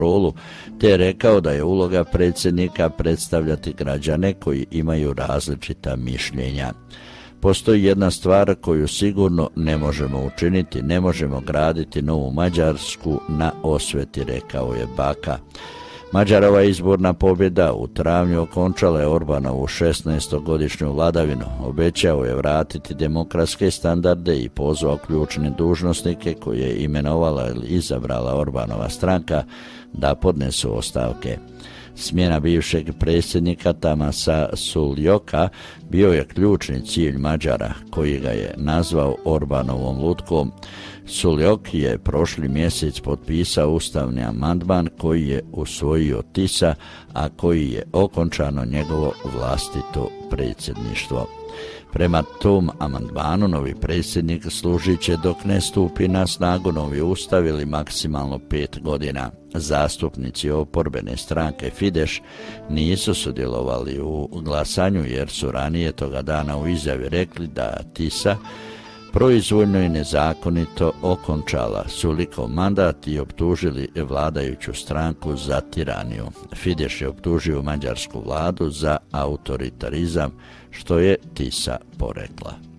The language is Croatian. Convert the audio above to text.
kontrolu, te je rekao da je uloga predsjednika predstavljati građane koji imaju različita mišljenja. Postoji jedna stvar koju sigurno ne možemo učiniti, ne možemo graditi novu Mađarsku na osveti, rekao je Baka. Mađarova izborna pobjeda u travnju okončala je Orbanovu 16-godišnju vladavinu. Obećao je vratiti demokratske standarde i pozvao ključne dužnosnike koje je imenovala ili izabrala Orbanova stranka da podnesu ostavke. Smjena bivšeg predsjednika Tamasa Suljoka bio je ključni cilj Mađara, koji ga je nazvao Orbanovom lutkom. Suljok je prošli mjesec potpisao ustavni amandman koji je usvojio Tisa, a koji je okončano njegovo vlastito predsjedništvo. Prema tom amandmanu novi predsjednik služit će dok ne stupi na snagu novi ustav ili maksimalno 5 godina. Zastupnici oporbene stranke Fidesz nisu sudjelovali u glasanju jer su ranije toga dana u izjavi rekli da Tisa proizvoljno i nezakonito okončala Sulikov mandat i optužili vladajuću stranku za tiraniju. Fidesz je optužio mađarsku vladu za autoritarizam, što je Tisa porekla.